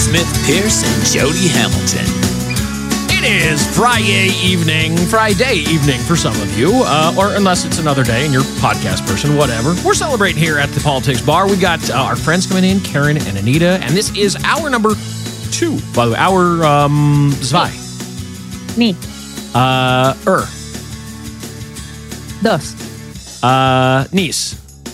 Smith Pierce and Jody Hamilton. It is Friday evening for some of you, or unless it's another day and you're a podcast person, whatever. We're celebrating here at the Politics Bar. We got our friends coming in, Karen and Anita, and this is hour number 2, by the way. Hour, zwei. Me. Dos. Niece.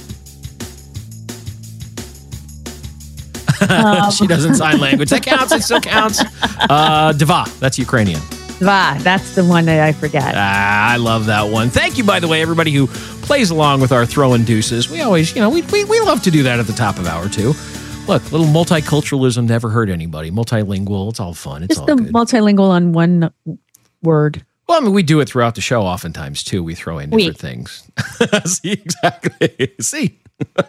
She doesn't sign language. That counts. It still counts. Dva. That's Ukrainian. Dva. That's the one that I forget. I love that one. Thank you, by the way, everybody who plays along with our throwing deuces. We always, we love to do that at the top of hour 2. Look, little multiculturalism never hurt anybody. Multilingual. It's all fun. It's just all the good. multilingual on one word. Well, I mean, we do it throughout the show oftentimes, too. We throw in different things. See, exactly. See?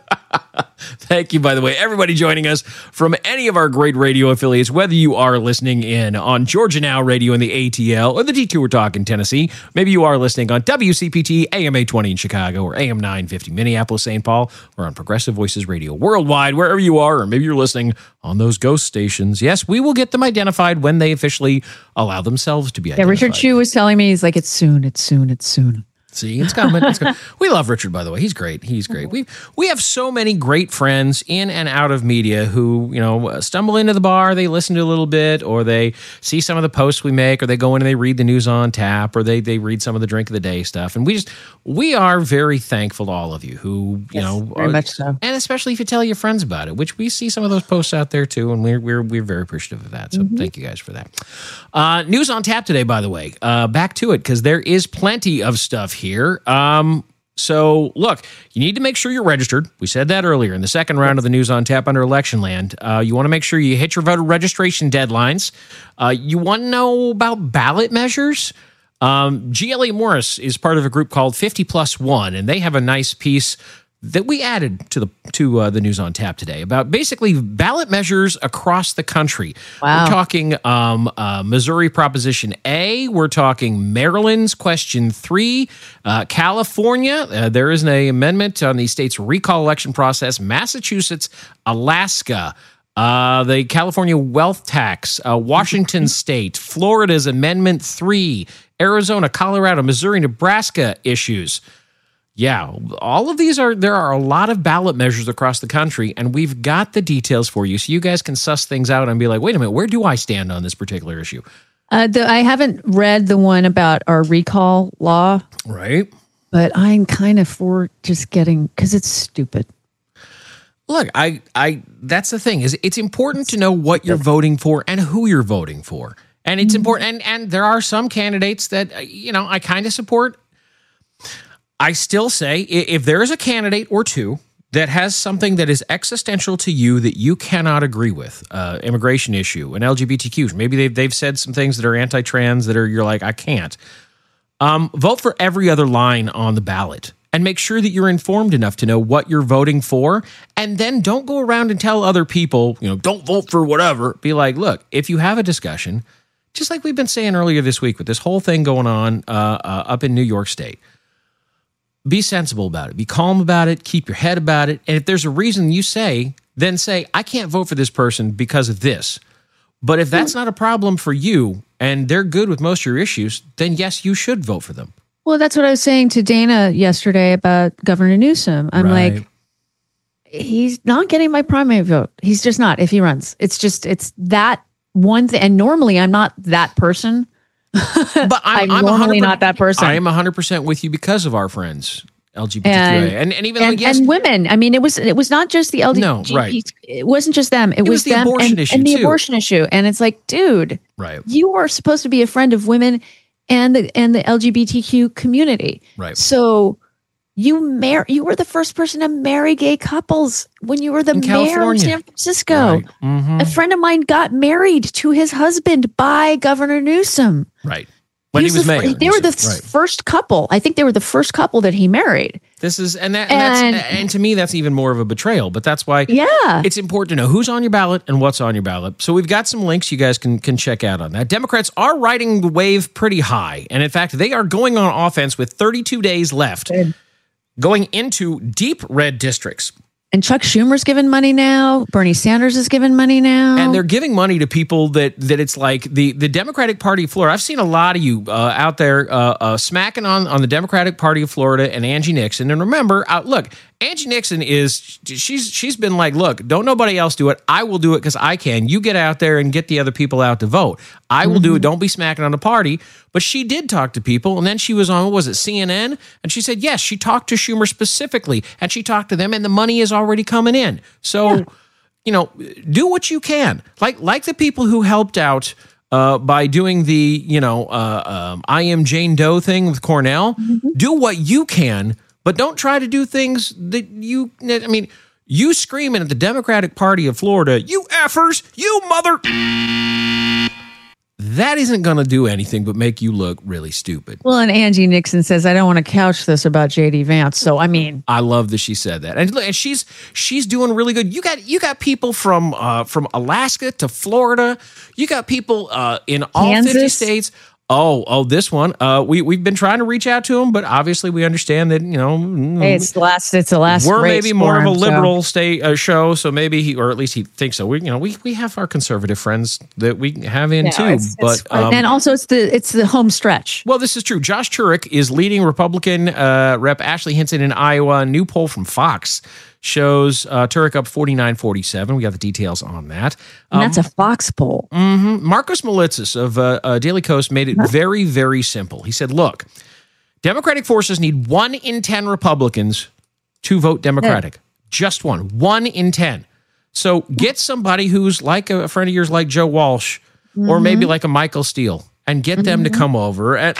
Thank you, by the way, everybody joining us from any of our great radio affiliates, whether you are listening in on Georgia Now Radio in the ATL or the Detour Talk in Tennessee. Maybe you are listening on WCPT AM 820 in Chicago or AM 950 Minneapolis, St. Paul, or on Progressive Voices Radio worldwide, wherever you are, or maybe you're listening on those ghost stations. Yes, we will get them identified when they officially allow themselves to be identified. Yeah, Richard Chu was telling me, he's like, it's soon. See, it's coming. We love Richard, by the way. He's great. We have so many great friends in and out of media who, stumble into the bar, they listen to a little bit, or they see some of the posts we make, or they go in and they read the news on tap, or they read some of the drink of the day stuff. And we are very thankful to all of you who, very much so. And especially if you tell your friends about it, which we see some of those posts out there too, and we're very appreciative of that. So thank you guys for that. News on tap today, by the way. Back to it, because there is plenty of stuff here. So, look, you need to make sure you're registered. We said that earlier in the second round of the News on Tap under Election Land. You want to make sure you hit your voter registration deadlines. You want to know about ballot measures? GLA Morris is part of a group called 50+1, and they have a nice piece that we added to the News on Tap today about basically ballot measures across the country. Wow. We're talking Missouri Proposition A. We're talking Maryland's Question 3. California, there is an amendment on the state's recall election process. Massachusetts, Alaska, the California wealth tax, Washington State, Florida's Amendment 3, Arizona, Colorado, Missouri, Nebraska issues. Yeah, all of these there are a lot of ballot measures across the country, and we've got the details for you so you guys can suss things out and be like, wait a minute, where do I stand on this particular issue? I haven't read the one about our recall law. Right. But I'm kind of for just because it's stupid. Look, I that's the thing, is it's important to know what you're voting for and who you're voting for. And it's important, and there are some candidates that, I kind of support. I still say, if there is a candidate or two that has something that is existential to you that you cannot agree with, immigration issue, an LGBTQ, maybe they've said some things that are anti-trans that you're like, I can't. Vote for every other line on the ballot and make sure that you're informed enough to know what you're voting for. And then don't go around and tell other people, don't vote for whatever. Be like, look, if you have a discussion, just like we've been saying earlier this week with this whole thing going on up in New York State, be sensible about it. Be calm about it. Keep your head about it. And if there's a reason then say, I can't vote for this person because of this. But if that's not a problem for you and they're good with most of your issues, then yes, you should vote for them. Well, that's what I was saying to Dana yesterday about Governor Newsom. I'm like, he's not getting my primary vote. He's just not if he runs. It's that one thing. And normally I'm not that person. But I'm normally not that person. I am 100% with you because of our friends, LGBTQIA, and even though and women. I mean, it was not just the LGBT. No, right. It wasn't just them. It was the them abortion issue and the too. abortion issue. And it's like, dude, right? You are supposed to be a friend of women and the LGBTQ community. Right. So you were the first person to marry gay couples when you were the mayor of San Francisco. Right. Mm-hmm. A friend of mine got married to his husband by Governor Newsom. Right. When he was mayor. They were the first couple. I think they were the first couple that he married. This is, and to me, that's even more of a betrayal, but that's why it's important to know who's on your ballot and what's on your ballot. So we've got some links you guys can check out on that. Democrats are riding the wave pretty high. And in fact, they are going on offense with 32 days left, going into deep red districts. And Chuck Schumer's giving money now. Bernie Sanders is giving money now. And they're giving money to people that it's like the Democratic Party of Florida. I've seen a lot of you out there smacking on the Democratic Party of Florida and Angie Nixon. And remember, look, Angie Nixon she's been like, look, don't nobody else do it. I will do it because I can. You get out there and get the other people out to vote. I will do it. Don't be smacking on the party. But she did talk to people, and then she was on, what was it, CNN? And she said, yes, she talked to Schumer specifically, and she talked to them, and the money is already coming in. So, do what you can. Like the people who helped out by doing the, I am Jane Doe thing with Cornell. Do what you can, but don't try to do things that you screaming at the Democratic Party of Florida, you effers, you mother... That isn't going to do anything but make you look really stupid. Well, and Angie Nixon says, I don't want to couch this about J.D. Vance. So, I love that she said that. And she's doing really good. You got people from Alaska to Florida. You got people in all Kansas. 50 states. Oh, this one. We've been trying to reach out to him, but obviously we understand that hey, it's the last. We're race maybe more for of a him, liberal state show, so maybe or at least he thinks so. We have our conservative friends that we have in too, and also it's the home stretch. Well, this is true. Josh Turek is leading Republican Rep. Ashley Hinson in Iowa. A new poll from Fox shows Turek up 49-47. We got the details on that. And that's a Fox poll. Marcos Malitzis of Daily Kos made it very, very simple. He said, look, Democratic forces need 1 in 10 Republicans to vote Democratic. Yeah. Just 1 in 10. So get somebody who's like a friend of yours like Joe Walsh or maybe like a Michael Steele and get them to come over. And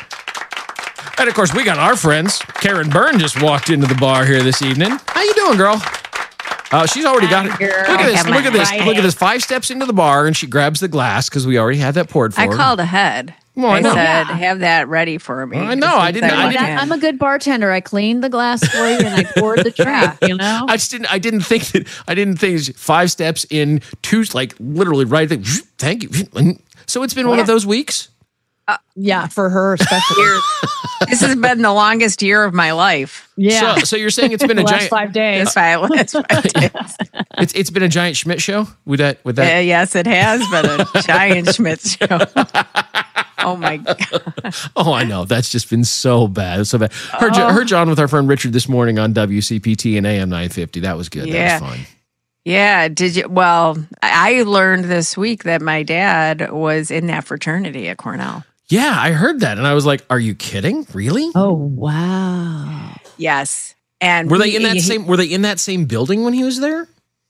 of course, we got our friends. Karen Byrne just walked into the bar here this evening. How you doing, girl? She's already got it. Look at this. Look at this. 5 steps into the bar, and she grabs the glass because we already had that poured for her. I called ahead. Well, I said, have that ready for me. I know. I didn't. I'm a good bartender. I cleaned the glass for you, and I poured the drink. I didn't think 5 steps in, 2, like literally right there. Thank you. So it's been one of those weeks. Yeah, for her especially. This has been the longest year of my life. Yeah. So you're saying it's been a giant 5 days. Last 5 days. It's been a giant Schmidt show with that. Yes, it has been a giant Schmidt show. Oh my God. Oh, I know. That's just been so bad. So bad. Heard John with our friend Richard this morning on WCPT and AM 950. That was good. Yeah. That was fun. Yeah. Did you? Well, I learned this week that my dad was in that fraternity at Cornell. Yeah, I heard that. And I was like, are you kidding? Really? Oh, wow. Yes. And were they in that same building when he was there?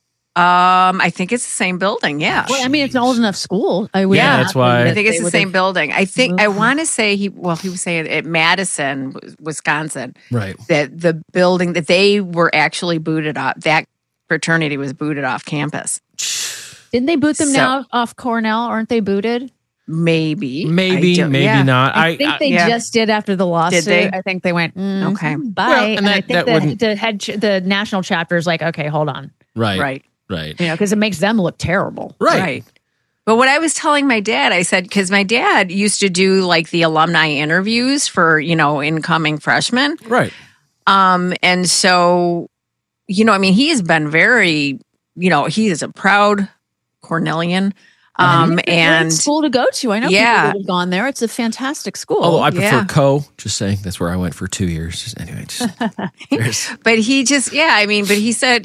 I think it's the same building. Yeah. Well, it's an old enough school. That's why. I think it's the same building. I want to say he was saying at Madison, Wisconsin. Right. That the building that they were actually booted off, that fraternity was booted off campus. Didn't they boot them now off Cornell? Aren't they booted? Maybe not. I think they just did after the lawsuit. Did they? I think they went, okay, bye. Well, and I think the national chapter is like, okay, hold on. Right. Because it makes them look terrible. Right. But what I was telling my dad, I said, because my dad used to do like the alumni interviews for, incoming freshmen. Right. And so, he has been very, he is a proud Cornellian. And it's a great school to go to. I know people that have gone there. It's a fantastic school. Although I prefer Co. Just saying, that's where I went for 2 years. Anyway, but he just, but he said,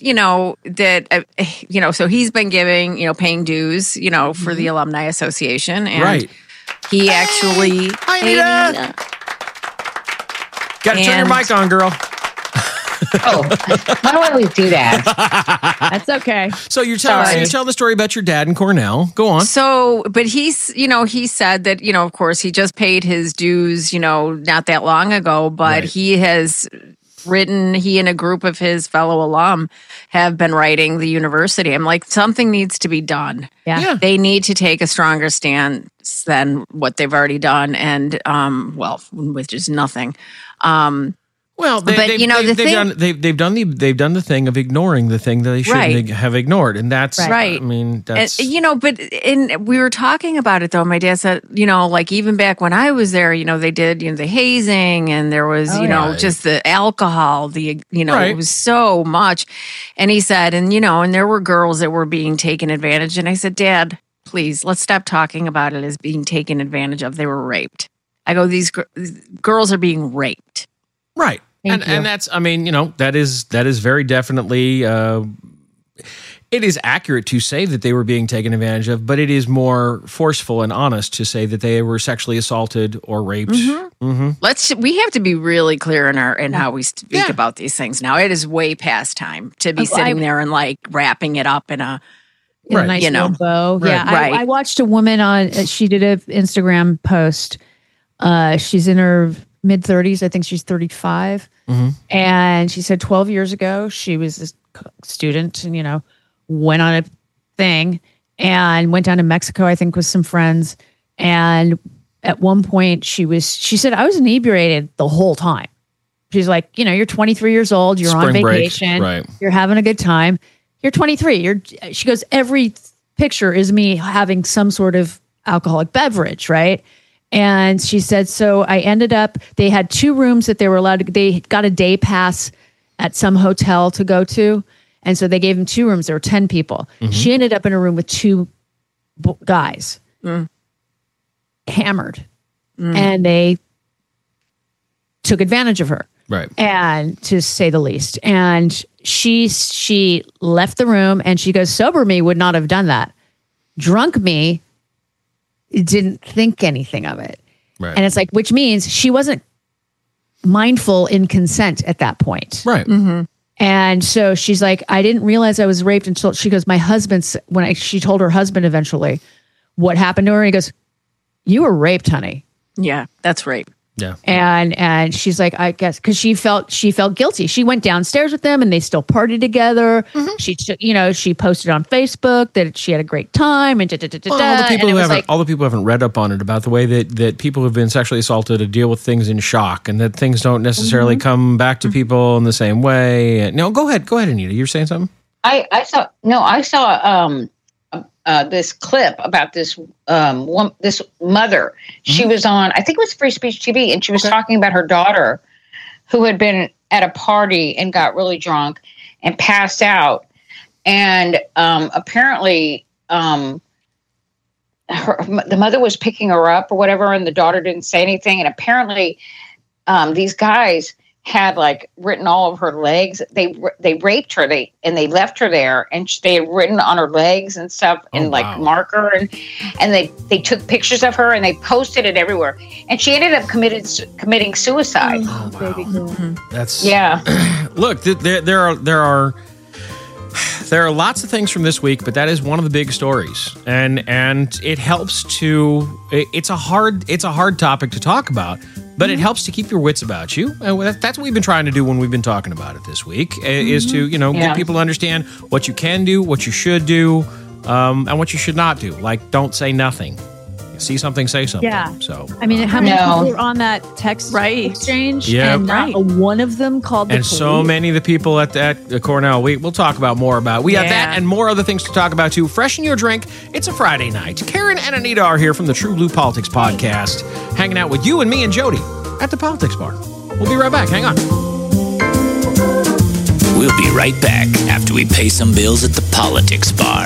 that, so he's been giving, paying dues, for the Alumni Association. And he actually. Got to turn your mic on, girl. Oh, why do I always do that? That's okay. So you're telling the story about your dad in Cornell. Go on. So, but he's, he said that, of course, he just paid his dues, not that long ago, but he has written, he and a group of his fellow alum have been writing the university. I'm like, something needs to be done. Yeah. They need to take a stronger stance than what they've already done. And, which is nothing. Well, they've done the thing of ignoring the thing that they shouldn't have ignored, and that's right. I mean, that's and we were talking about it though. My dad said, like even back when I was there, they did the hazing, and there was just the alcohol, it was so much. And he said, and there were girls that were being taken advantage. And I said, Dad, please, let's stop talking about it as being taken advantage of. They were raped. I go, these girls are being raped. Right. And that's, that is very definitely, it is accurate to say that they were being taken advantage of, but it is more forceful and honest to say that they were sexually assaulted or raped. Mm-hmm. Mm-hmm. We have to be really clear in how we speak about these things now. It is way past time to be sitting there and like wrapping it up in a nice little bow. Right. Yeah. I watched a woman she did an Instagram post. She's in her mid-30s. I think she's 35. Mm-hmm. And she said 12 years ago, she was a student and, went on a thing and went down to Mexico, I think, with some friends. And at one point she said, I was inebriated the whole time. She's like, you're 23 years old. You're on vacation. Right. You're having a good time. You're 23. She goes, every picture is me having some sort of alcoholic beverage. Right. And she said, so I ended up, they had 2 rooms that they were allowed to, they got a day pass at some hotel to go to. And so they gave them 2 rooms. There were 10 people. Mm-hmm. She ended up in a room with 2 guys, hammered. And they took advantage of her. Right. And to say the least. And she left the room and she goes, sober me would not have done that. Drunk me didn't think anything of it. Right. And it's like, which means she wasn't mindful in consent at that point. Right. Mm-hmm. And so she's like, I didn't realize I was raped until she goes, my husband's, she told her husband eventually what happened to her. And he goes, you were raped, honey. Yeah, that's rape. Yeah. And she's like, I guess, because she felt guilty. She went downstairs with them and they still partied together. Mm-hmm. She posted on Facebook that she had a great time and all the people who haven't read up on it about the way that people who've been sexually assaulted to deal with things in shock and that things don't necessarily come back to people in the same way. No, go ahead, Anita. You were saying something? I saw this clip about this this mother. She was on, I think it was Free Speech TV, and she was talking about her daughter who had been at a party and got really drunk and passed out. And apparently the mother was picking her up or whatever, and the daughter didn't say anything. And apparently these guys had like written all of her legs. They raped her. They left her there, and they had written on her legs and stuff marker, and they took pictures of her and they posted it everywhere. And she ended up committing suicide. Oh, wow. Mm-hmm. That's Look, there are lots of things from this week, but that is one of the big stories, and it helps to. It's a hard topic to talk about. But it helps to keep your wits about you. And that's what we've been trying to do when we've been talking about it this week, is to, get people to understand what you can do, what you should do, and what you should not do. Like, don't say nothing. See something, say something. Yeah. So, how many people were on that text exchange? Yeah. And not one of them called the police. So many of the people at Cornell, we'll talk about more about. We have that and more other things to talk about too. Freshen your drink. It's a Friday night. Karen and Anita are here from the True Blue Politics Podcast, hanging out with you and me and Jody at the Politics Bar. We'll be right back. Hang on. We'll be right back after we pay some bills at the Politics Bar.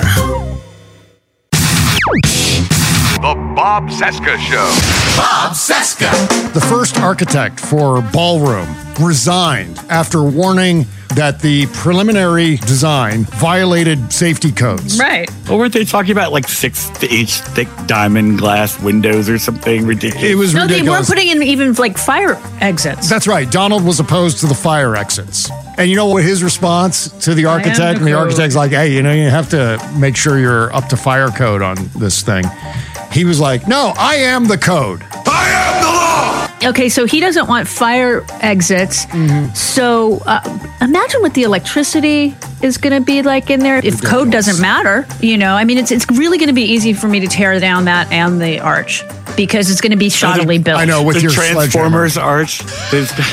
The Bob Cesca Show. Bob Cesca. The first architect for Ballroom resigned after warning that the preliminary design violated safety codes. Right. Well, weren't they talking about like 6-inch thick diamond glass windows or something ridiculous? It was ridiculous. They weren't putting in even like fire exits. That's right. Donald was opposed to the fire exits. And you know what his response to the architect? And the architect's like, hey, you have to make sure you're up to fire code on this thing. He was like, no, I am the code. I am the law. Okay, so he doesn't want fire exits. Mm-hmm. So imagine what the electricity is going to be like in there. If code doesn't matter, it's really going to be easy for me to tear down that and the arch because it's going to be shoddily built. I know, with the your Transformers arch.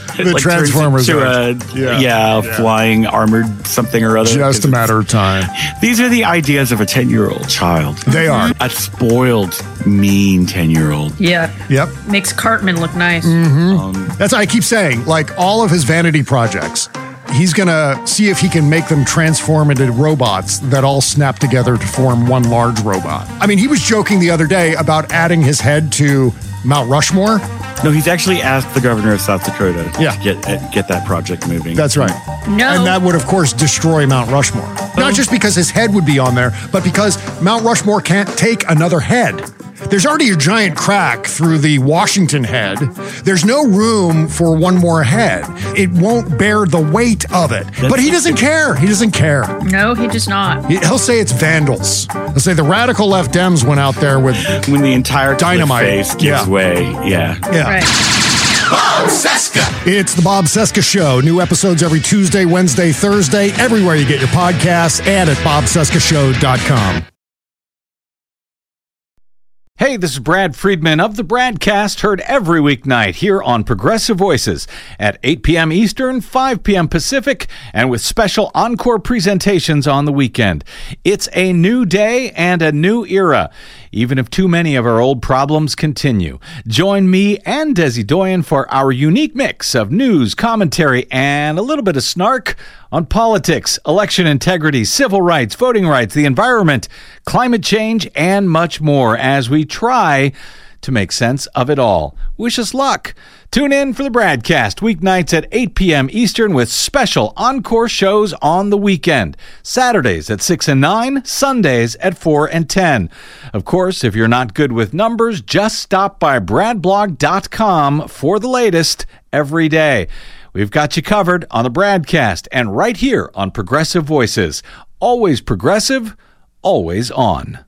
The Transformers flying armored something or other. Just a matter of time. These are the ideas of a 10-year-old child. They are. A spoiled, mean 10-year-old. Yeah. Yep. Makes Cartman look nice. That's what I keep saying. Like all of his vanity projects, he's going to see if he can make them transform into robots that all snap together to form one large robot. I mean, he was joking the other day about adding his head to Mount Rushmore. No, he's actually asked the governor of South Dakota to get that project moving. That's right. No. And that would, of course, destroy Mount Rushmore. Not just because his head would be on there, but because Mount Rushmore can't take another head. There's already a giant crack through the Washington head. There's no room for one more head. It won't bear the weight of it. But he doesn't care. He doesn't care. No, he does not. He'll say it's vandals. He'll say the radical left Dems went out there with when the entire dynamite face gives way. Yeah. Right. Bob Cesca. It's the Bob Cesca Show. New episodes every Tuesday, Wednesday, Thursday, everywhere you get your podcasts and at bobcescashow.com. Hey, this is Brad Friedman of the Bradcast, heard every weeknight here on Progressive Voices at 8 p.m. Eastern, 5 p.m. Pacific, and with special encore presentations on the weekend. It's a new day and a new era, even if too many of our old problems continue. Join me and Desi Doyen for our unique mix of news, commentary, and a little bit of snark on politics, election integrity, civil rights, voting rights, the environment, climate change, and much more as we try to make sense of it all. Wish us luck. Tune in for the Bradcast weeknights at 8 p.m. Eastern with special encore shows on the weekend. Saturdays at 6 and 9, Sundays at 4 and 10. Of course, if you're not good with numbers, just stop by bradblog.com for the latest every day. We've got you covered on the Bradcast and right here on Progressive Voices. Always progressive, always on.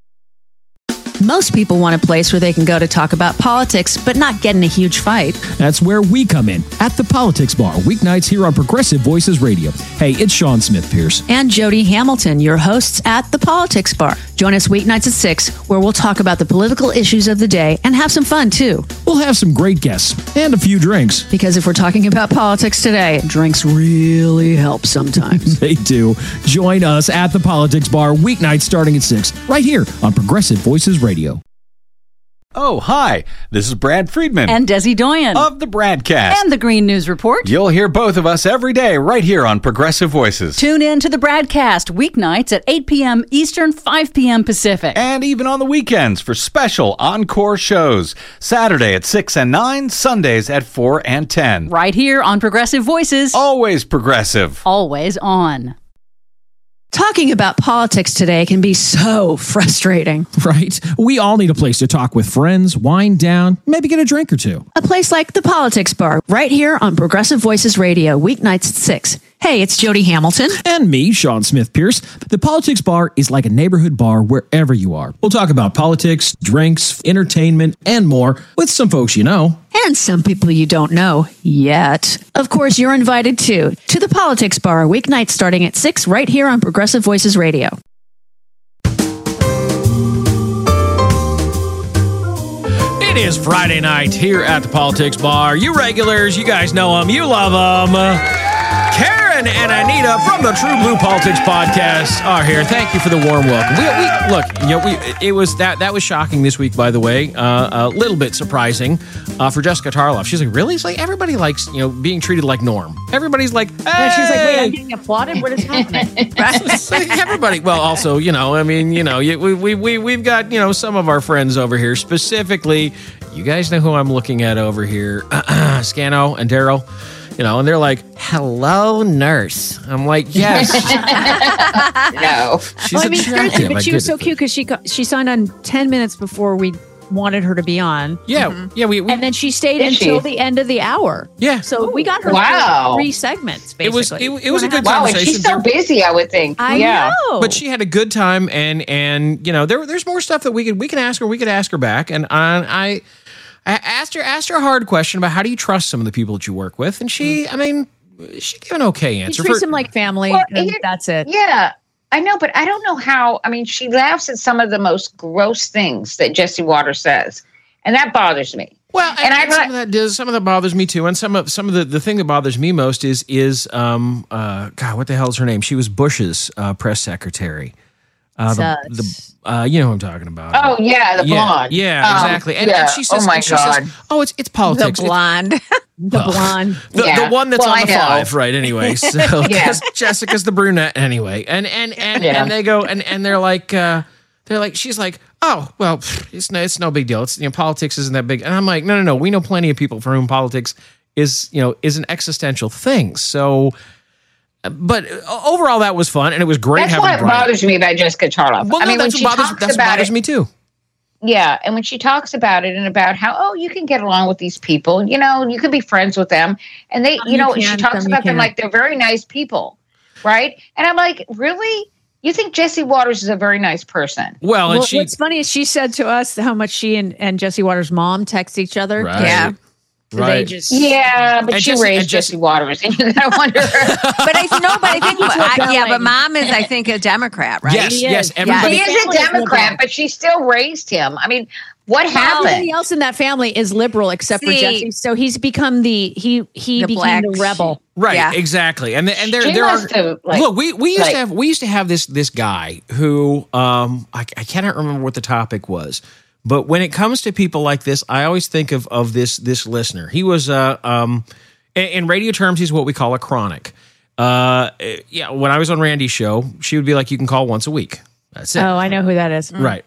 Most people want a place where they can go to talk about politics, but not get in a huge fight. That's where we come in, at the Politics Bar, weeknights here on Progressive Voices Radio. Hey, it's Sean Smith Pierce. And Jody Hamilton, your hosts at the Politics Bar. Join us weeknights at 6, where we'll talk about the political issues of the day and have some fun, too. We'll have some great guests and a few drinks. Because if we're talking about politics today, drinks really help sometimes. They do. Join us at the Politics Bar, weeknights starting at 6, right here on Progressive Voices Radio. Oh, hi. This is Brad Friedman. And Desi Doyen. Of the Bradcast. And the Green News Report. You'll hear both of us every day right here on Progressive Voices. Tune in to the Bradcast weeknights at 8 p.m. Eastern, 5 p.m. Pacific. And even on the weekends for special encore shows. Saturday at 6 and 9, Sundays at 4 and 10. Right here on Progressive Voices. Always progressive. Always on. Talking about politics today can be so frustrating. Right? We all need a place to talk with friends, wind down, maybe get a drink or two. A place like the Politics Bar, right here on Progressive Voices Radio, weeknights at 6. Hey, it's Jody Hamilton. And me, Sean Smith Pierce. The Politics Bar is like a neighborhood bar wherever you are. We'll talk about politics, drinks, entertainment, and more with some folks you know. And some people you don't know yet. Of course, you're invited too to the Politics Bar, weeknights starting at 6 right here on Progressive Voices Radio. It is Friday night here at the Politics Bar. You regulars, you guys know them, you love them. Karen and Anita from the True Blue Politics Podcast are here. Thank you for the warm welcome. We look, you know, it was that was shocking this week, by the way. A little bit surprising for Jessica Tarloff. She's like, really? It's like everybody likes, you know, being treated like Norm. Everybody's like, hey! And she's like, wait, I'm getting applauded. What is happening? Everybody. Well, also, you know, I mean, you know, we've got, you know, some of our friends over here. Specifically, you guys know who I'm looking at over here, Scano and Daryl. You know, and they're like, hello, nurse. I'm like, yes. No. She's attractive. But she was so cute because she signed on 10 minutes before we wanted her to be on. Yeah. Yeah. We and then she stayed until the end of the hour. Yeah. So we got her for 3 segments, basically. It was a good conversation. And she's so busy, I would think. I know. But she had a good time, and you know, there's more stuff that we can ask her. We could ask her back, and I asked her a hard question about how do you trust some of the people that you work with, and she gave an okay answer. She treats them like family, and that's it. Yeah, I know, but I don't know how. I mean, she laughs at some of the most gross things that Jesse Waters says, and that bothers me. Well, and some of that bothers me too, and some of the thing that bothers me most is God, what the hell is her name? She was Bush's press secretary. You know who I'm talking about. Oh yeah, the blonde. Yeah, exactly. And she says, "Oh my God, it's politics." The blonde, the one that's on the 5, right? Anyway, so because Jessica's the brunette anyway, and they go and they're like she's like, oh well, it's no big deal. It's politics isn't that big, and I'm like, no, we know plenty of people for whom politics is an existential thing. So. But overall, that was fun, and it was great. That's what bothers me about Jessica Charlotte. Well, that's what bothers me too. Yeah, and when she talks about it and about how you can get along with these people, you can be friends with them, and they, she talks about them like they're very nice people, right? And I'm like, really? You think Jesse Waters is a very nice person? Well, what's funny is she said to us how much she and Jesse Waters' mom text each other. Right. Yeah. So right. they just but she raised Jesse Waters, and you gotta wonder. But mom is, I think, a Democrat, right? Yes. Everybody is a Democrat, but she still raised him. I mean, what happened? Everybody else in that family is liberal except for Jesse, so he's become he became the rebel. Right, yeah. Exactly, and there are look. We used to have this guy who I cannot remember what the topic was. But when it comes to people like this, I always think of this listener. He was in radio terms, he's what we call a chronic. When I was on Randy's show, she would be like, "You can call once a week." That's it. Oh, I know who that is. Right.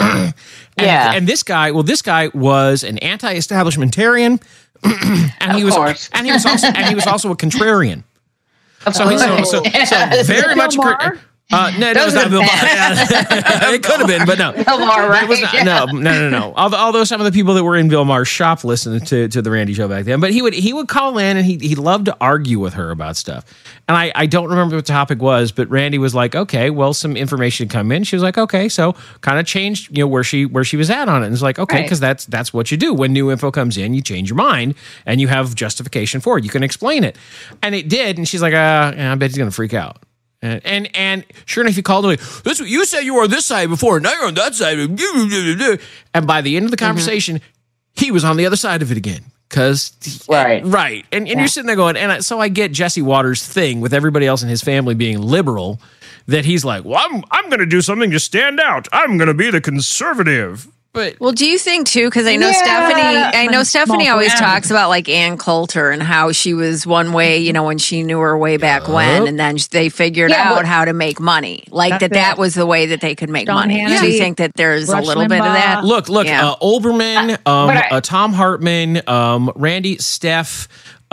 And this guy was an anti-establishmentarian, and he was also a contrarian. So very much. No, it was not Bill Maher. It could have been, but no. Bill Maher, right? No. Although some of the people that were in Bill Maher's shop listened to the Randy show back then, but he would call in and he loved to argue with her about stuff. And I don't remember what the topic was, but Randy was like, okay, well, some information come in. She was like, okay, so kind of changed, where she was at on it. And it's like, okay, because that's what you do when new info comes in. You change your mind and you have justification for it. You can explain it, and it did. And she's like, I bet he's gonna freak out. And sure enough, he called me. That's what you said you were on this side before. Now you're on that side. And by the end of the conversation, he was on the other side of it again. Right. And you're sitting there going, so I get Jesse Waters' thing with everybody else in his family being liberal, that he's like, well, I'm going to do something to stand out. I'm going to be the conservative. But do you think too? Because I know Stephanie always talks about like Ann Coulter and how she was one way, when she knew her way back when, and then they figured out how to make money. Like that was the way that they could make money. Hannity, do you think that there's Rush a little Limbaugh. bit of that? Look, Olbermann, Tom Hartman, Randy, Steph.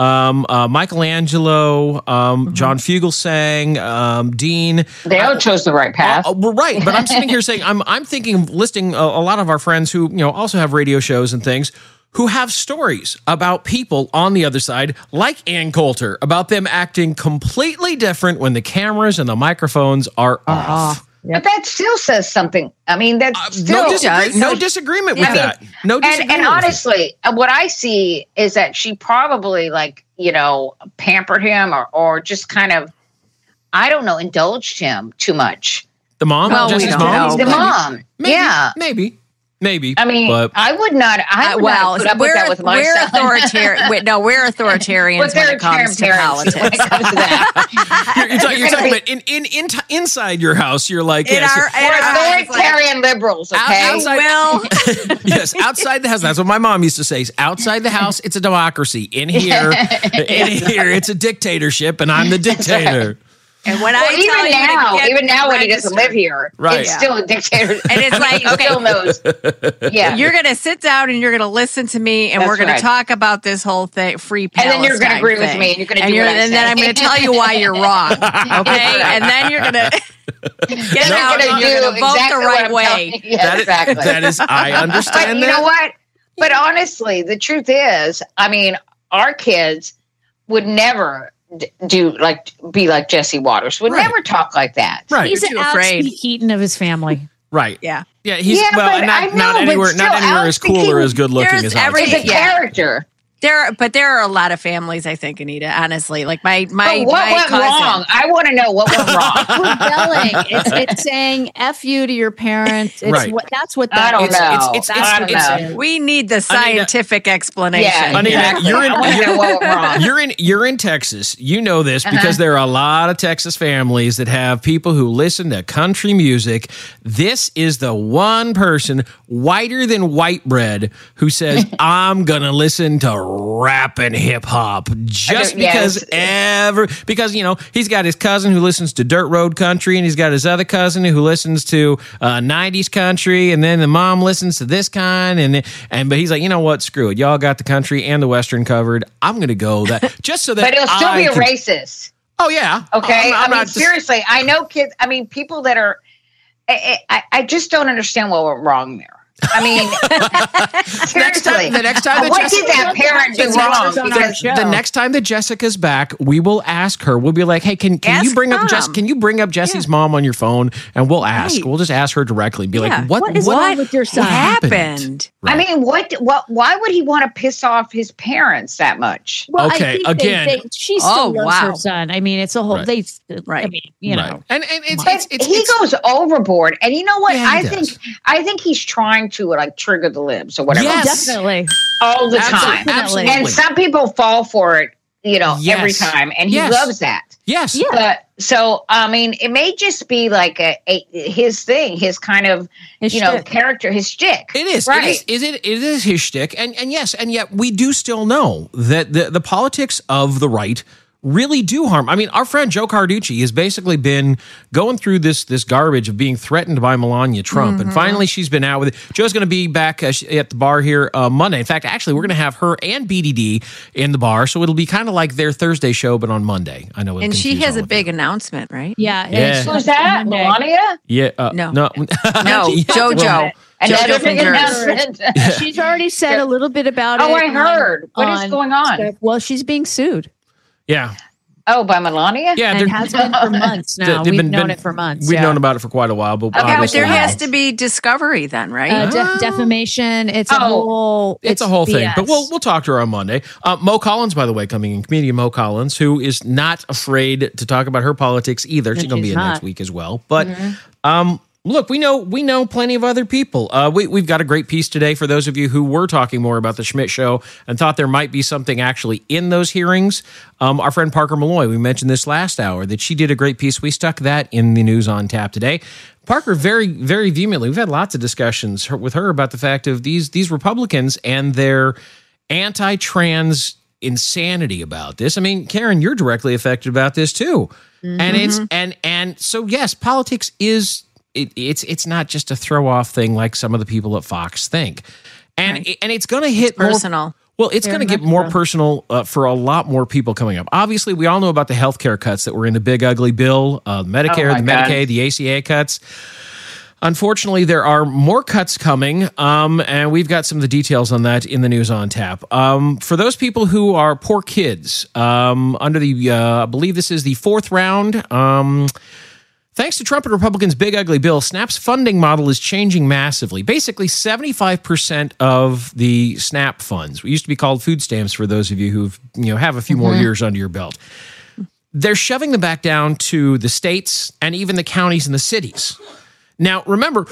Michelangelo, John Fugelsang, Dean. They all chose the right path. Right, but I'm sitting here saying I'm thinking of listing a lot of our friends who also have radio shows and things who have stories about people on the other side, like Ann Coulter, about them acting completely different when the cameras and the microphones are off. But that still says something. I mean, that's still no disagreement with that. No disagreement. And honestly, what I see is that she probably pampered him or just kind of, I don't know, indulged him too much. The mom? Well, we don't know. The mom. Maybe. I mean, but I would not. I would not put up with that with my son. Authoritarian. We're authoritarians when it comes to politics. When it comes to that, you're talking about inside your house. You're like, we're authoritarian liberals. Okay, yes, outside the house. That's what my mom used to say. Outside the house, it's a democracy. In here, it's a dictatorship, and I'm the dictator. And when even now when he doesn't live here, it's still a dictator. And it's like, okay, still knows. Yeah, you're going to sit down and you're going to listen to me, and we're going to talk about this whole thing, free Palestine. And then you're going to agree with me, and you're going to do what I say. And then I'm going to tell you why you're wrong. Okay, and then you're going to get out and you're going to vote the right way. Yeah, exactly. That is, I understand. But you know what? But honestly, the truth is, I mean, our kids would never be like Jesse Waters. Would never talk like that. Right. He's an Alex Keaton of his family. Right. Yeah. Yeah. He's not anywhere as cool or as good looking as Alex. He's a character. There are a lot of families, I think, Anita, honestly. Like my what my went cousin. wrong? I want to know what went wrong. Rebelling. It's saying F you to your parents. It's Right. That's what I that don't is. know. I don't know. We need the scientific explanation. Yeah, Anita, exactly. I wanna know what went wrong. you're in Texas. You know this because there are a lot of Texas families that have people who listen to country music. This is the one person whiter than white bread who says, I'm gonna listen to rap and hip hop just because because he's got his cousin who listens to dirt road country, and he's got his other cousin who listens to 90s country, and then the mom listens to this kind, but he's like, you know what, screw it, y'all got the country and the western covered. I'm gonna go that just so that. But it'll still be racist. Oh yeah. Okay. I'm I mean, not seriously, I know kids. I mean, people that are. I just don't understand what went wrong there. I mean, seriously. The next time what did that parent do wrong? The next time that Jessica's back, we will ask her. We'll be like, "Hey, can you bring up Jesse's mom on your phone?" And we'll ask. Right. We'll just ask her directly. Be like, "What is wrong with your son? What happened?" Right. I mean, why would he want to piss off his parents that much? Well, okay, I think again, she still loves her son. I mean, it's a whole. Right. I mean, you know, and he goes overboard. And you know what? Yeah, I think he's trying to like trigger the libs or whatever. Yes. definitely. All the time. Absolutely. And some people fall for it, every Yes. time. And he Yes. loves that. Yes. Yeah. But so, I mean, it may just be like his thing, his kind of, shtick. character, his shtick. It is. Right. It is his shtick. And yes, and yet we do still know that the politics of the right really do harm. I mean, our friend Joe Carducci has basically been going through this garbage of being threatened by Melania Trump. And finally, she's been out with it. Joe's going to be back at the bar here Monday. In fact, actually, we're going to have her and BDD in the bar. So it'll be kind of like their Thursday show, but on Monday. I know. And she has a big announcement, right? Yeah. Yeah. Who's that? Melania? Yeah. No. No. JoJo. Another JoJo big from announcement. She's already said a little bit about it. Oh, I heard. What is going on? Well, she's being sued. Yeah. Oh, by Melania? Yeah. And has been for months now. We've known it for months. We've known about it for quite a while. But Okay, but obviously- there has to be discovery then, right? Defamation. It's a whole. It's a whole thing, BS. but we'll talk to her on Monday. Mo Collins, by the way, coming in, comedian Mo Collins, who is not afraid to talk about her politics either. She's going to be in next week as well. But look, we know plenty of other people. We've got a great piece today for those of you who were talking more about the Schmidt Show and thought there might be something actually in those hearings. Our friend Parker Malloy, we mentioned this last hour, that she did a great piece. We stuck that in the news on tap today. Parker, very, very vehemently, we've had lots of discussions with her about the fact of these Republicans and their anti-trans insanity about this. I mean, Karen, you're directly affected about this too. And it's and so yes, politics is it's not just a throw off thing like some of the people at Fox think. And it's going to hit personal. Well, it's going to get more personal for a lot more people coming up. Obviously, we all know about the healthcare cuts that were in the big ugly bill, Medicare, the Medicaid, the ACA cuts. Unfortunately, there are more cuts coming, and we've got some of the details on that in the news on tap. For those people who are poor kids, under the, I believe this is the fourth round, thanks to Trump and Republicans' big ugly bill, SNAP's funding model is changing massively. Basically, 75% of the SNAP funds, what used to be called food stamps for those of you who have a few more years under your belt, they're shoving them back down to the states and even the counties and the cities. Now, remember,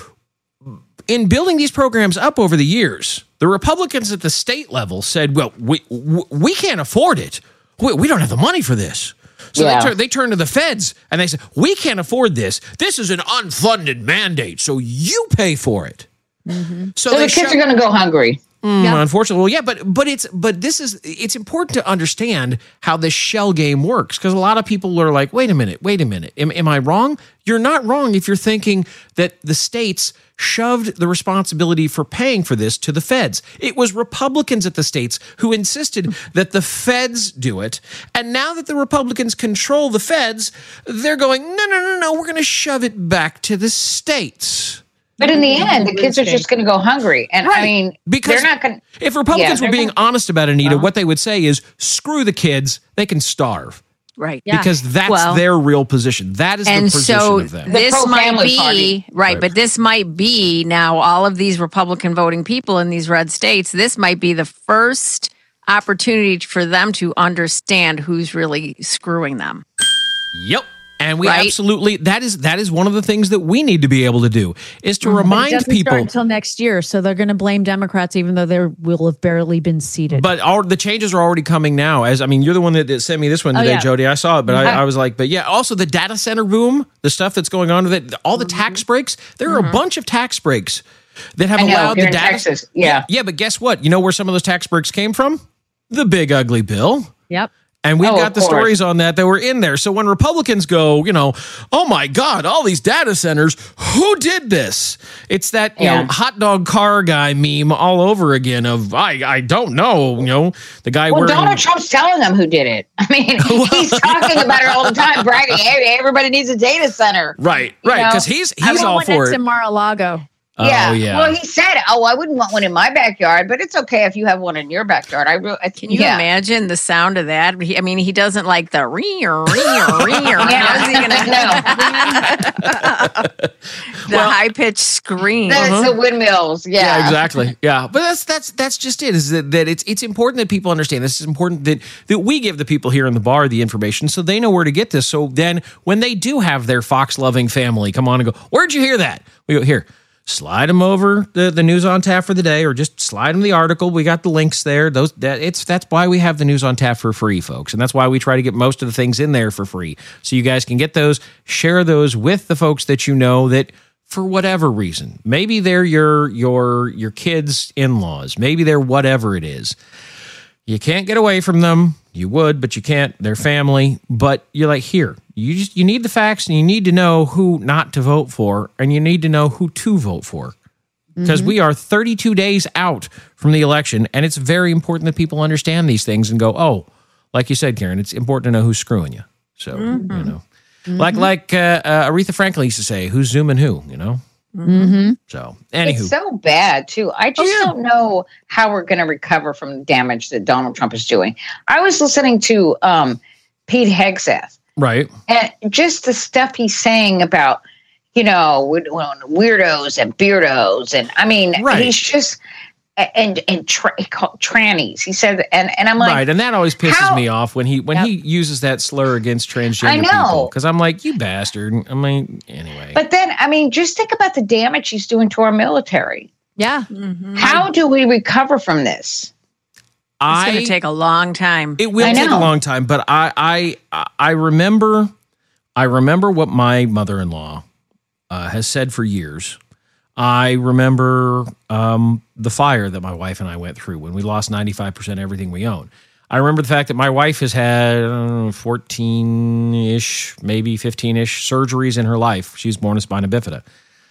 in building these programs up over the years, the Republicans at the state level said, well, we can't afford it. We don't have the money for this. So they turn to the feds and they say, we can't afford this. This is an unfunded mandate, so you pay for it. So the kids are going to go hungry. Unfortunately, well, yeah, but it's important to understand how this shell game works, because a lot of people are like, wait a minute, am I wrong? You're not wrong if you're thinking that the states shoved the responsibility for paying for this to the feds. It was Republicans at the states who insisted that the feds do it, and now that the Republicans control the feds, they're going, no, we're going to shove it back to the states. But in the end, the kids are just going to go hungry. And I mean, because they're not going to. If Republicans were being honest about it, Anita, what they would say is, screw the kids, they can starve. Right. Because that's their real position. That is the position of them. This might be, but this might be now all of these Republican voting people in these red states, this might be the first opportunity for them to understand who's really screwing them. Yep. And we absolutely, that is one of the things that we need to be able to do, is to remind people. Until next year, so they're going to blame Democrats, even though they will have barely been seated. But the changes are already coming now. You're the one that sent me this one today, Jody. I saw it, but I was like, but yeah, also the data center boom, the stuff that's going on with it, all the tax breaks. There are a bunch of tax breaks that have allowed the data. Texas. Yeah. Yeah, but guess what? You know where some of those tax breaks came from? The big ugly bill. Yep. And we've got the stories on that were in there. So when Republicans go, oh my God, all these data centers, who did this? It's that hot dog car guy meme all over again of, I don't know, the guy wearing... Donald Trump's telling them who did it. I mean, he's talking about it all the time, bragging, hey, everybody needs a data center. Right, because he's all for it. In Mar-a-Lago. Yeah. Well, he said, I wouldn't want one in my backyard, but it's okay if you have one in your backyard. Can you imagine the sound of that? He doesn't like the ring. How's he going to know? The high-pitched scream. That's the windmills. Yeah, exactly. Yeah, but that's just it. Is that it's important that people understand this. It's important that we give the people here in the bar the information so they know where to get this. So then when they do have their Fox-loving family come on and go, where'd you hear that? We go, here. Slide them over the news on tap for the day, or just slide them the article. We got the links there. That's why we have the news on tap for free, folks, and that's why we try to get most of the things in there for free, so you guys can get those, share those with the folks that you know that for whatever reason, maybe they're your kids' in-laws, maybe they're whatever it is. You can't get away from them. You would, but you can't. They're family. But you're like, here, you need the facts, and you need to know who not to vote for, and you need to know who to vote for. Because we are 32 days out from the election, and it's very important that people understand these things and go, oh, like you said, Karen, it's important to know who's screwing you. So, like Aretha Franklin used to say, who's zooming who, So, anywho. It's so bad, too. I just don't know how we're going to recover from the damage that Donald Trump is doing. I was listening to Pete Hegseth. Right. And just the stuff he's saying about, weirdos and beardos. And he's just, he called trannies. He said, and I'm like. Right. And that always pisses me off when he uses that slur against transgender people. Because I'm like, you bastard. Anyway. But then, just think about the damage he's doing to our military. Yeah. Mm-hmm. How do we recover from this? It's going to take a long time. It will take a long time, but I remember what my mother-in-law has said for years. I remember the fire that my wife and I went through when we lost 95% of everything we own. I remember the fact that my wife has had 14-ish, maybe 15-ish surgeries in her life. She's born with spina bifida.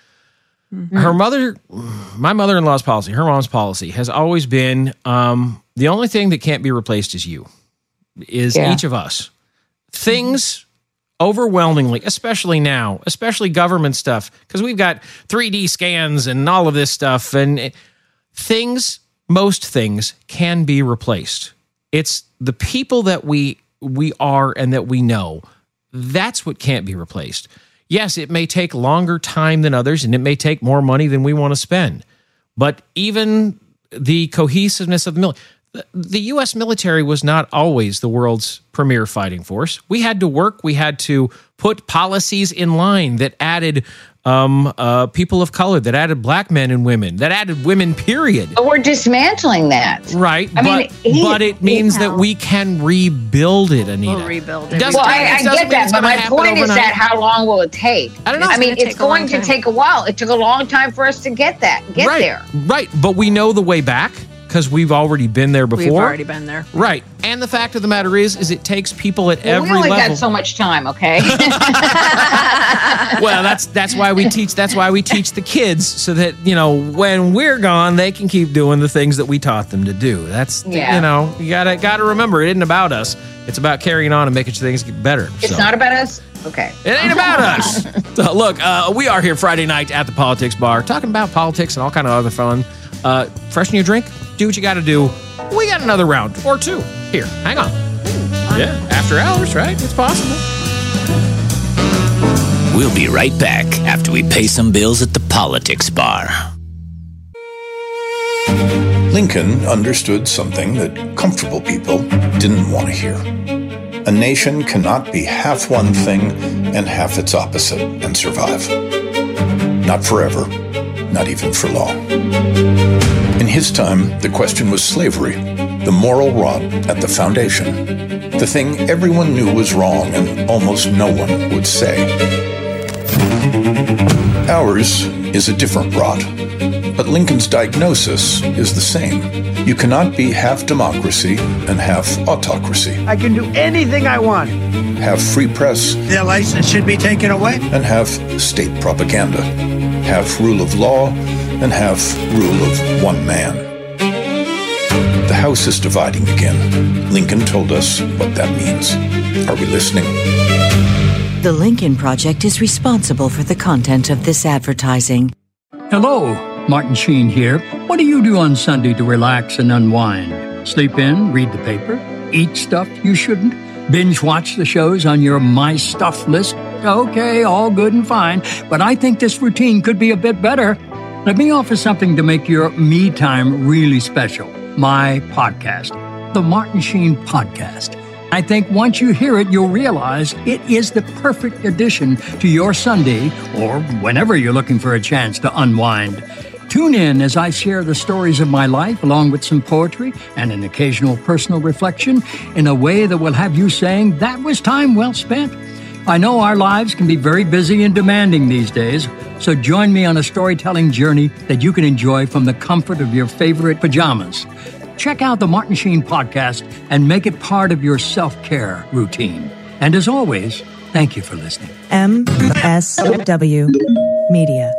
Mm-hmm. My mother-in-law's policy, her mom's policy, has always been the only thing that can't be replaced is you, each of us. Things overwhelmingly, especially now, especially government stuff, because we've got 3D scans and all of this stuff, and most things can be replaced. It's the people that we are and that we know. That's what can't be replaced. Yes, it may take longer time than others, and it may take more money than we want to spend. But even the cohesiveness of the military, the U.S. military was not always the world's premier fighting force. We had to work. We had to put policies in line that added people of color, that added black men and women, that added women, period. But we're dismantling that. Right. But it means that we can rebuild it, Anita. We'll rebuild it. I get that, but my point is that how long will it take? I don't know. It's going to take a while. It took a long time for us to get there. Right. But we know the way back, because we've already been there before. We've already been there. Right. And the fact of the matter is it takes people at every level. We only got so much time, okay? Well, that's why we teach the kids, so that, when we're gone, they can keep doing the things that we taught them to do. That's, you gotta remember, it isn't about us. It's about carrying on and making sure things get better. It's not about us? Okay. It ain't about us. So, look, we are here Friday night at the Politics Bar, talking about politics and all kind of other fun. Freshen your drink. Do what you got to do. We got another round or two. Here, hang on. Yeah, after hours, right? It's possible. We'll be right back after we pay some bills at the Politics Bar. Lincoln understood something that comfortable people didn't want to hear. A nation cannot be half one thing and half its opposite and survive. Not forever, not even for long. In his time, the question was slavery, the moral rot at the foundation, the thing everyone knew was wrong and almost no one would say. Ours is a different rot, but Lincoln's diagnosis is the same. You cannot be half democracy and half autocracy. I can do anything I want. Have free press. Their license should be taken away. And have state propaganda. Have rule of law and have rule of one man. The House is dividing again. Lincoln told us what that means. Are we listening? The Lincoln Project is responsible for the content of this advertising. Hello, Martin Sheen here. What do you do on Sunday to relax and unwind? Sleep in, read the paper, eat stuff you shouldn't, binge watch the shows on your My Stuff list? Okay, all good and fine, but I think this routine could be a bit better. Let me offer something to make your me time really special. My podcast, The Martin Sheen Podcast. I think once you hear it, you'll realize it is the perfect addition to your Sunday or whenever you're looking for a chance to unwind. Tune in as I share the stories of my life along with some poetry and an occasional personal reflection in a way that will have you saying, that was time well spent. I know our lives can be very busy and demanding these days, so join me on a storytelling journey that you can enjoy from the comfort of your favorite pajamas. Check out the Martin Sheen Podcast and make it part of your self-care routine. And as always, thank you for listening. MSW Media.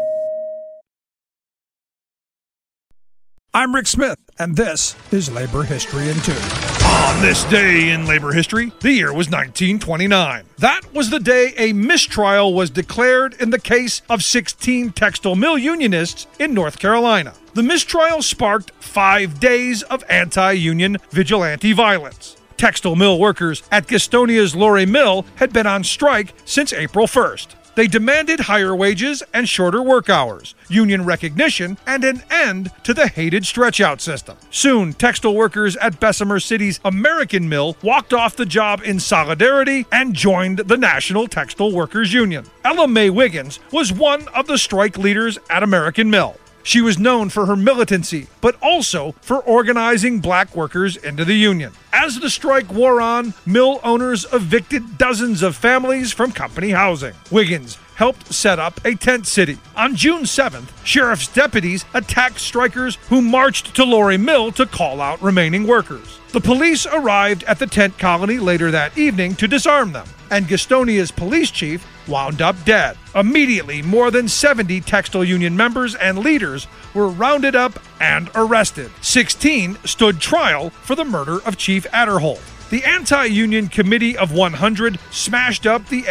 I'm Rick Smith, and this is Labor History in 2. On this day in labor history, the year was 1929. That was the day a mistrial was declared in the case of 16 textile mill unionists in North Carolina. The mistrial sparked 5 days of anti-union vigilante violence. Textile mill workers at Gastonia's Lorry Mill had been on strike since April 1st. They demanded higher wages and shorter work hours, union recognition, and an end to the hated stretch-out system. Soon, textile workers at Bessemer City's American Mill walked off the job in solidarity and joined the National Textile Workers Union. Ella Mae Wiggins was one of the strike leaders at American Mill. She was known for her militancy, but also for organizing black workers into the union. As the strike wore on, mill owners evicted dozens of families from company housing. Wiggins helped set up a tent city. On June 7th, sheriff's deputies attacked strikers who marched to Lorry Mill to call out remaining workers. The police arrived at the tent colony later that evening to disarm them, and Gastonia's police chief wound up dead. Immediately, more than 70 textile union members and leaders were rounded up and arrested. 16 stood trial for the murder of Chief Adderholt. The Anti-Union Committee of 100 smashed up the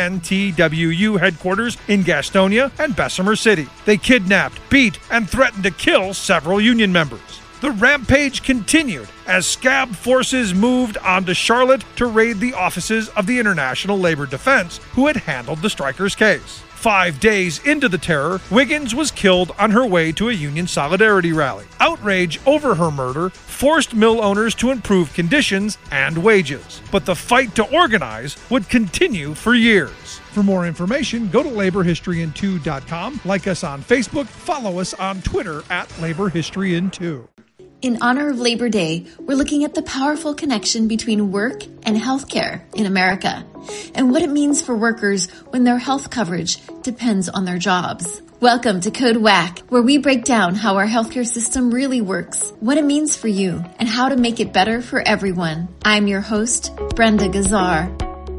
NTWU headquarters in Gastonia and Bessemer City. They kidnapped, beat, and threatened to kill several union members. The rampage continued as scab forces moved onto Charlotte to raid the offices of the International Labor Defense, who had handled the strikers' case. 5 days into the terror, Wiggins was killed on her way to a union solidarity rally. Outrage over her murder forced mill owners to improve conditions and wages. But the fight to organize would continue for years. For more information, go to laborhistoryin2.com, like us on Facebook, follow us on Twitter at laborhistoryin2. In honor of Labor Day, we're looking at the powerful connection between work and healthcare in America, and what it means for workers when their health coverage depends on their jobs. Welcome to Code WAC, where we break down how our healthcare system really works, what it means for you, and how to make it better for everyone. I'm your host, Brenda Gazzar.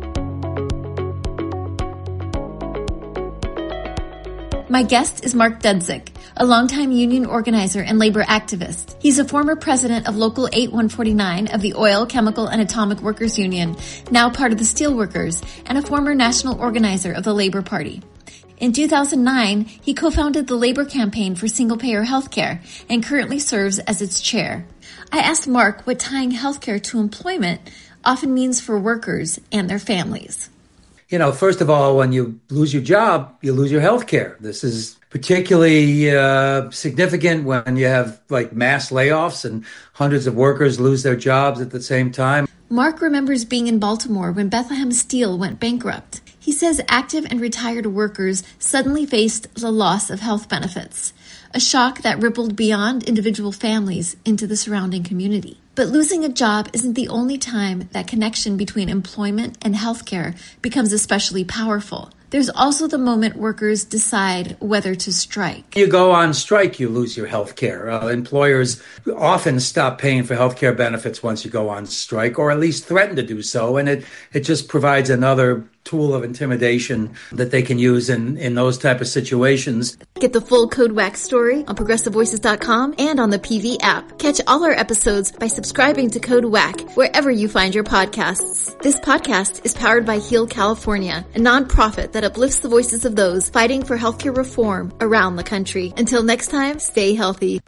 My guest is Mark Dudzik, a longtime union organizer and labor activist. He's a former president of Local 8149 of the Oil, Chemical, and Atomic Workers Union, now part of the Steelworkers, and a former national organizer of the Labor Party. In 2009, he co-founded the Labor Campaign for Single-Payer Healthcare and currently serves as its chair. I asked Mark what tying healthcare to employment often means for workers and their families. You know, first of all, when you lose your job, you lose your health care. This is particularly significant when you have like mass layoffs and hundreds of workers lose their jobs at the same time. Mark remembers being in Baltimore when Bethlehem Steel went bankrupt. He says active and retired workers suddenly faced the loss of health benefits, a shock that rippled beyond individual families into the surrounding community. But losing a job isn't the only time that connection between employment and healthcare becomes especially powerful. There's also the moment workers decide whether to strike. You go on strike, you lose your health care. Employers often stop paying for health care benefits once you go on strike, or at least threaten to do so. And it just provides another tool of intimidation that they can use in those type of situations. Get the full Code WAC story on ProgressiveVoices.com and on the PV app. Catch all our episodes by subscribing to Code WAC wherever you find your podcasts. This podcast is powered by Heal California, a nonprofit that uplifts the voices of those fighting for healthcare reform around the country. Until next time, stay healthy.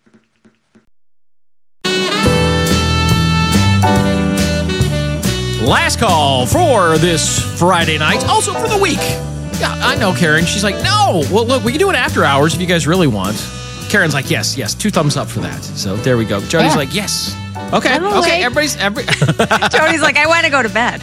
Last call for this Friday night, also for the week. Yeah, I know, Karen. She's like, no. Well, look, we can do it after hours if you guys really want. Karen's like, yes, 2 thumbs up for that. So there we go. Jody's like, yes. Okay, everybody's... Jody's like, I want to go to bed.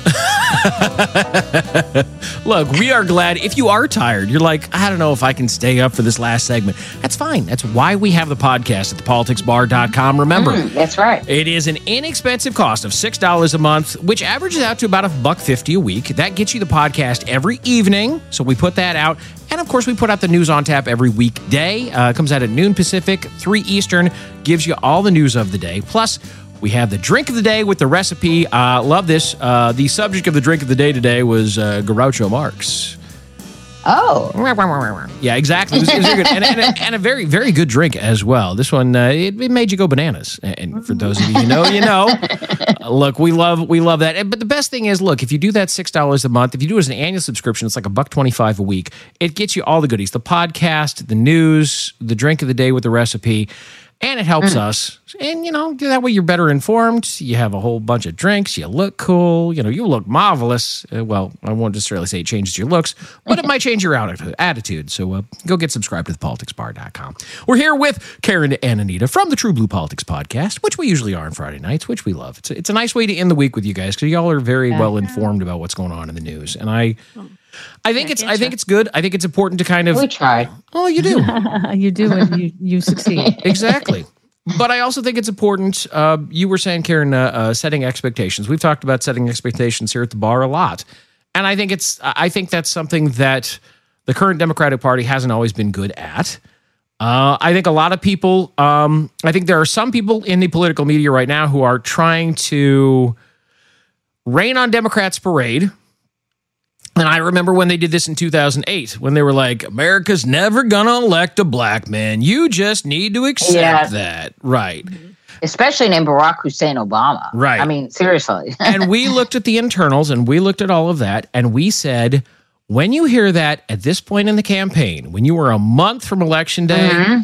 Look, we are glad. If you are tired, you're like, I don't know if I can stay up for this last segment. That's fine. That's why we have the podcast at thepoliticsbar.com. Remember, that's right. It is an inexpensive cost of $6 a month, which averages out to about $1.50 a week. That gets you the podcast every evening. So we put that out. And of course, we put out the news on tap every weekday. It comes out at noon Pacific, 3 Eastern, gives you all the news of the day. Plus, we have the drink of the day with the recipe. Love this. The subject of the drink of the day today was Groucho Marx. Oh. Yeah, exactly. It was very good. And a very, very good drink as well. This one, it made you go bananas. And for those of you who know, you know. Look, we love that. But the best thing is, look, if you do that $6 a month, if you do it as an annual subscription, it's like $1.25 a week. It gets you all the goodies. The podcast, the news, the drink of the day with the recipe. And it helps us. And, that way you're better informed. You have a whole bunch of drinks. You look cool. You look marvelous. Well, I won't necessarily say it changes your looks, but it might change your attitude. So go get subscribed to thepoliticsbar.com. We're here with Karen and Anita from the True Blue Politics Podcast, which we usually are on Friday nights, which we love. It's a nice way to end the week with you guys because y'all are very well informed about what's going on in the news. And I think it's good. I think it's important to kind of... We try. Oh, you do. You do, and you succeed. Exactly. But I also think it's important. You were saying, Karen, setting expectations. We've talked about setting expectations here at the bar a lot, and I think that's something that the current Democratic Party hasn't always been good at. I think a lot of people. I think there are some people in the political media right now who are trying to rain on Democrats' parade. And I remember when they did this in 2008, when they were like, America's never going to elect a black man. You just need to accept that. Right. Especially named Barack Hussein Obama. Right. I mean, seriously. And we looked at the internals and we looked at all of that. And we said, when you hear that at this point in the campaign, when you were a month from Election Day,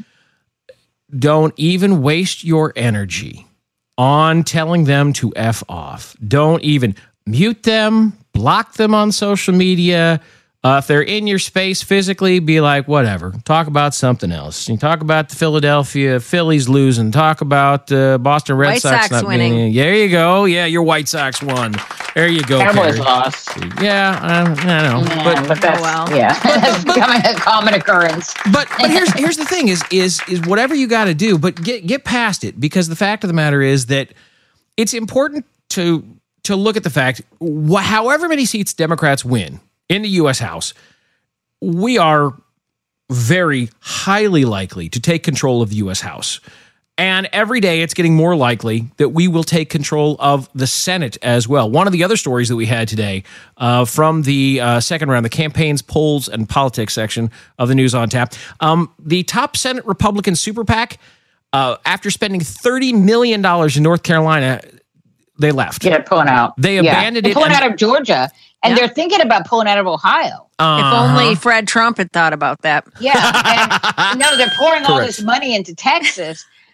don't even waste your energy on telling them to F off. Don't even mute them. Block them on social media. If they're in your space physically, be like, whatever. Talk about something else. You talk about the Philadelphia Phillies losing. Talk about the Boston Red Sox not winning. There you go. Yeah, your White Sox won. There you go. Cowboys lost. Yeah, I know. Yeah, but that's, that's becoming a common occurrence. But here's the thing: is whatever you got to do, but get past it, because the fact of the matter is that it's important to look at the fact, however many seats Democrats win in the U.S. House, we are very highly likely to take control of the U.S. House. And every day it's getting more likely that we will take control of the Senate as well. One of the other stories that we had today from the second round, the campaigns, polls, and politics section of the News on Tap, the top Senate Republican super PAC, after spending $30 million in North Carolina, they left. Yeah, pulling out. They abandoned it. Pulling out of Georgia. And they're thinking about pulling out of Ohio. If only Fred Trump had thought about that. Yeah. And they're pouring all this money into Texas.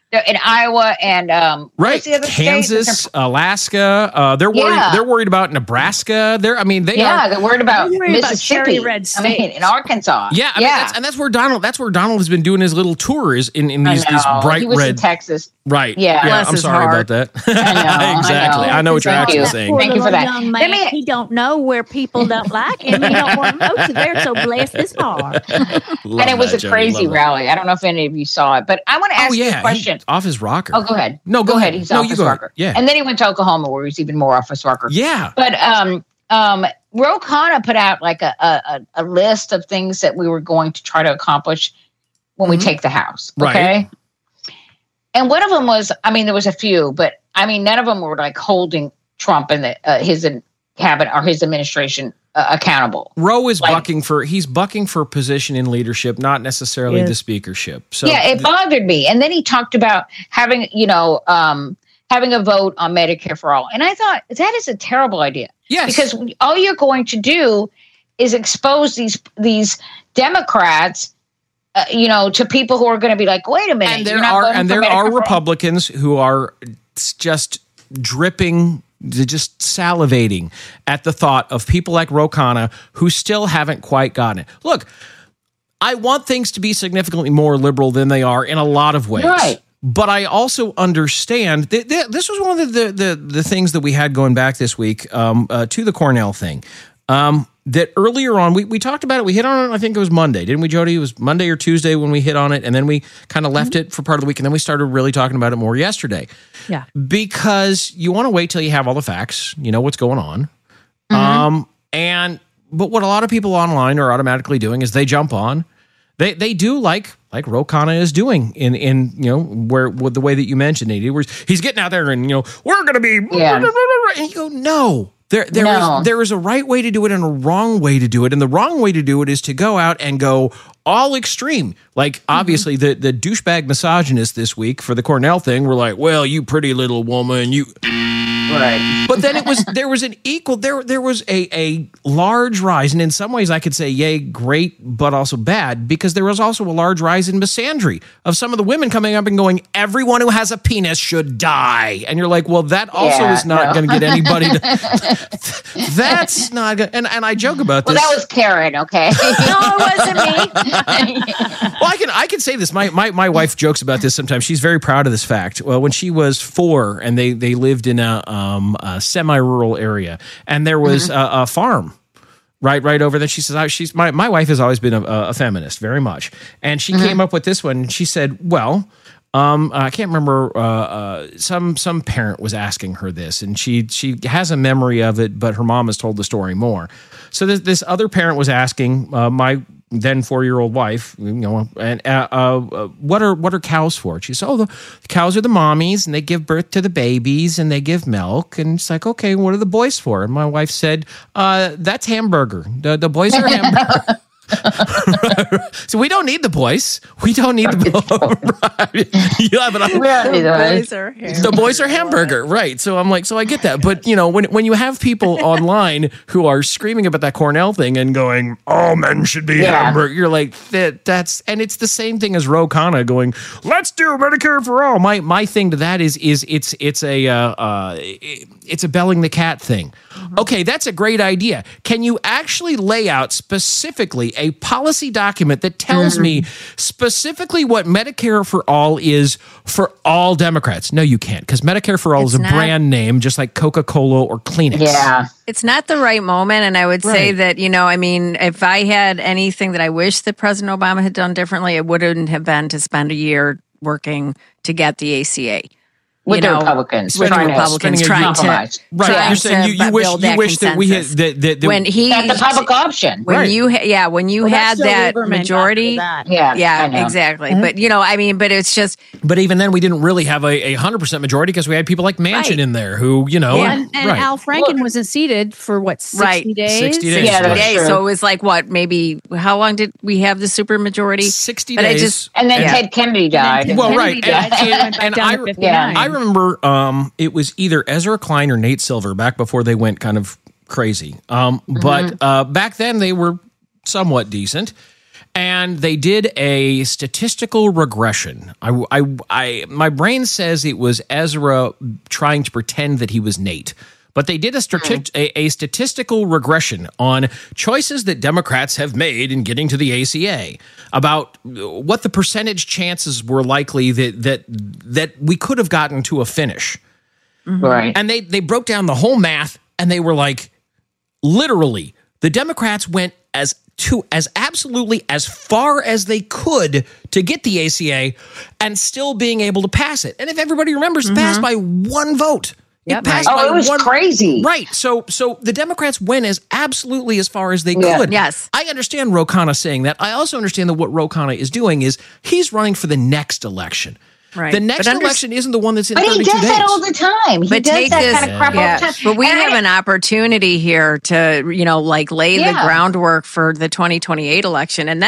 in Iowa and what's the other Kansas, state? Alaska. They're worried. Yeah. They're worried about Nebraska. They're worried about Mississippi. red in Arkansas. Yeah, that's where Donald. That's where Donald has been doing his little tour is in these bright he was red. in Texas. Right. Yeah. I'm sorry about that. Exactly. I know what you're actually saying. Poor Thank you for little that. young man, he don't know where people don't like him. He don't want to know because they're so blessed his heart. And it was a crazy rally. I don't know if any of you saw it, but I want to ask you a question. Off his rocker. Oh, go ahead. No, go ahead. He's off his rocker. Yeah. And then he went to Oklahoma where he's even more off his rocker. Yeah. But Ro Khanna put out like a list of things that we were going to try to accomplish when we take the House. Okay. Right. And one of them was, there was a few, but none of them were like holding Trump and his cabinet or his administration accountable. Roe is bucking for position in leadership, not necessarily the speakership. So yeah, it bothered me. And then he talked about having a vote on Medicare for all. And I thought that is a terrible idea. Yes. Because all you're going to do is expose these Democrats to people who are going to be like, wait a minute. And there are Republicans who are just dripping, just salivating at the thought of people like Ro Khanna who still haven't quite gotten it. Look, I want things to be significantly more liberal than they are in a lot of ways. Right. But I also understand this was one of the things that we had going back this week to the Cornell thing. That earlier on, we talked about it. We hit on it, I think it was Monday. Didn't we, Jody? It was Monday or Tuesday when we hit on it. And then we kind of left it for part of the week. And then we started really talking about it more yesterday. Yeah. Because you want to wait till you have all the facts. You know what's going on. But what a lot of people online are automatically doing is they jump on. They do like Ro Khanna is doing in where with the way that you mentioned it. He's getting out there and we're going to be and you go no. There is a right way to do it and a wrong way to do it. And the wrong way to do it is to go out and go all extreme. Like, obviously, the douchebag misogynist this week for the Cornell thing were like, well, you pretty little woman, you... Right. But then there was a large rise, and in some ways I could say, yay, great, but also bad, because there was also a large rise in misandry of some of the women coming up and going, everyone who has a penis should die. And you're like, well, that also is not going to get anybody to... That's not good. And I joke about this. Well, that was Karen, okay? No, it wasn't me. Well, I can say this. My wife jokes about this sometimes. She's very proud of this fact. Well, when she was 4 and they lived in a semi-rural area, and there was a farm right over there. She says, my wife has always been a feminist very much, and she came up with this one. She said, well, I can't remember. Some parent was asking her this, and she has a memory of it, but her mom has told the story more. So this other parent was asking my then 4-year-old wife, and what are cows for? She said, the cows are the mommies, and they give birth to the babies, and they give milk. And it's like, okay, what are the boys for? And my wife said, that's hamburger. The boys are hamburger. So we don't need the boys. We don't need the boys. Yeah, but the boys are hamburger, right? So I'm like, so I get that, but when you have people online who are screaming about that Cornell thing and going, all men should be hamburger, you're like, that's, and it's the same thing as Ro Khanna going, let's do Medicare for all. My thing to that is it's a belling the cat thing. Okay, that's a great idea. Can you actually lay out specifically a policy document that tells me specifically what Medicare for all is for all Democrats? No, you can't, because Medicare for all is a brand name, just like Coca-Cola or Kleenex. Yeah. It's not the right moment. And I would say that, if I had anything that I wish that President Obama had done differently, it wouldn't have been to spend a year working to get the ACA. With the Republicans. With the Republicans trying to You're saying you wish that we had the public option. When you had that majority. Yeah, exactly. But but it's just. But even then, we didn't really have a 100% majority because we had people like Manchin in there who and Al Franken wasn't seated for 60 days. 60 days. Yeah, 60 days. So it was like maybe how long did we have the supermajority? 60 days. And then Ted Kennedy died. Well, right. And I remember it was either Ezra Klein or Nate Silver back before they went kind of crazy. But back then they were somewhat decent. And they did a statistical regression. My brain says it was Ezra trying to pretend that he was Nate. But they did a statistical regression on choices that Democrats have made in getting to the ACA, about what the percentage chances were likely that we could have gotten to a finish. Right. And they broke down the whole math, and they were like, literally, the Democrats went as absolutely as far as they could to get the ACA and still being able to pass it. And if everybody remembers, it passed by one vote. Yep. It was crazy. Right. So the Democrats went as absolutely as far as they could. Yes. I understand Ro Khanna saying that. I also understand that what Ro Khanna is doing is he's running for the next election. Right. The next election isn't the one that's in 32 days. But he does that all the time. He does that kind of crap all the time. But we have an opportunity here to, lay the groundwork for the 2028 election. And then